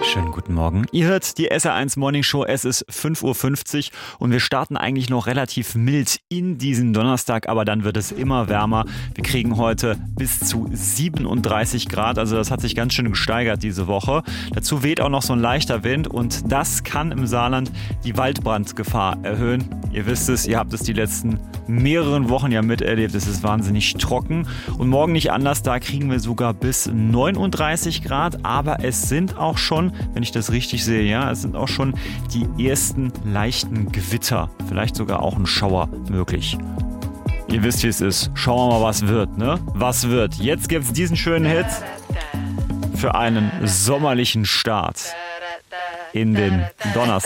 Schönen guten Morgen. Ihr hört die SR1 Morning Show. Es ist 5:50 Uhr und wir starten eigentlich noch relativ mild in diesen Donnerstag, aber dann wird es immer wärmer. Wir kriegen heute bis zu 37 Grad, also das hat sich ganz schön gesteigert diese Woche. Dazu weht auch noch so ein leichter Wind und das kann im Saarland die Waldbrandgefahr erhöhen. Ihr wisst es, ihr habt es die letzten mehreren Wochen ja miterlebt. Es ist wahnsinnig trocken und morgen nicht anders. Da kriegen wir sogar bis 39 Grad, aber es sind auch schon, wenn ich das richtig sehe, ja, es sind auch schon die ersten leichten Gewitter, vielleicht sogar auch ein Schauer möglich. Ihr wisst, wie es ist. Schauen wir mal, was wird, ne? Was wird? Jetzt gibt's diesen schönen Hit für einen sommerlichen Start in den Donnerstag.